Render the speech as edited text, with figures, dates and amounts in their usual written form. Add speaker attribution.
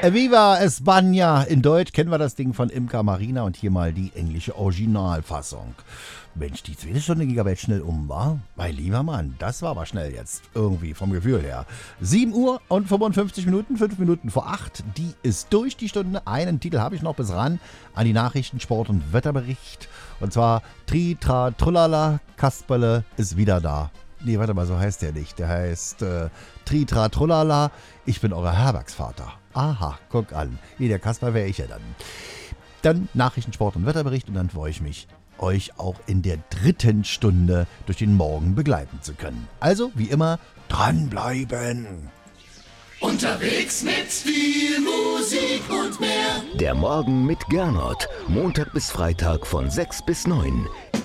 Speaker 1: Viva España! In Deutsch kennen wir das Ding von Imca Marina und hier mal die englische Originalfassung. Mensch, die zweite Stunde ging aber jetzt schnell um, war? Mein lieber Mann, das war aber schnell jetzt. Irgendwie vom Gefühl her. 7 Uhr und 55 Minuten, 5 Minuten vor 8. Die ist durch, die Stunde. Einen Titel habe ich noch bis ran an die Nachrichten, Sport und Wetterbericht. Und zwar Tri, Tra, Trullala, Kasperle ist wieder da. Nee, warte mal, so heißt der nicht. Der heißt Tri, Tra, Trullala, ich bin euer Herbergsvater. Aha, guck an. Nee, der Kasper wäre ich ja dann. Dann Nachrichten, Sport und Wetterbericht und dann freue ich mich, euch auch in der dritten Stunde durch den Morgen begleiten zu können. Also, wie immer, dranbleiben.
Speaker 2: Unterwegs mit viel Musik und mehr.
Speaker 3: Der Morgen mit Gernot. Montag bis Freitag von 6 bis 9.